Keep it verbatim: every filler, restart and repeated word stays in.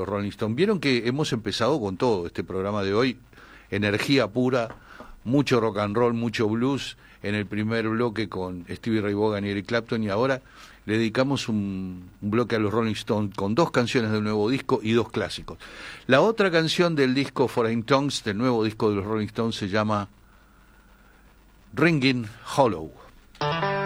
los Rolling Stones. Vieron que hemos empezado con todo este programa de hoy, energía pura, mucho rock and roll, mucho blues, en el primer bloque con Stevie Ray Vaughan y Eric Clapton, y ahora le dedicamos un, un bloque a los Rolling Stones con dos canciones del nuevo disco y dos clásicos. La otra canción del disco Foreign Tongues, del nuevo disco de los Rolling Stones, se llama Ringing Hollow.